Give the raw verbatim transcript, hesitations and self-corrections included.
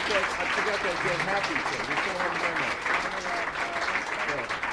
that, I forgot that get happy thing. We still have a memo. Yeah.